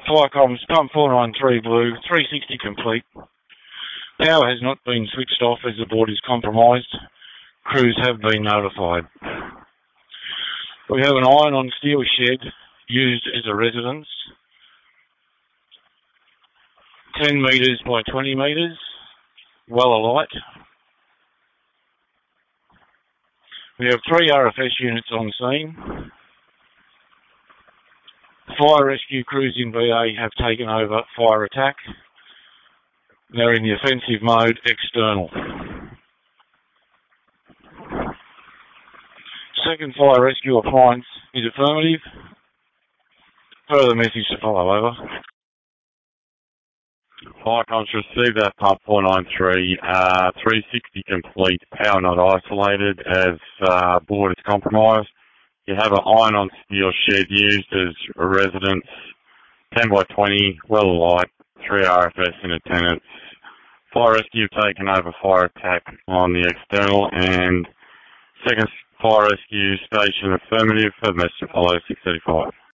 Fire comms, pump 493 blue, 360 complete. Power has not been switched off as the board is compromised. Crews have been notified. We have an iron on steel shed used as a residence. 10 metres by 20 metres, well alight. We have 3 RFS units on scene. Fire rescue crews in VA have taken over fire attack. They're in the offensive mode, external. Second fire rescue appliance is affirmative. Further message to follow, over. Fire comms received that pump 493, 360 complete, power not isolated as board is compromised. You have an iron on steel shed used as a residence, 10 by 20, well alight, 3 RFS in attendance. Fire rescue taken over fire attack on the external, and second fire rescue station affirmative. Further message to follow 635.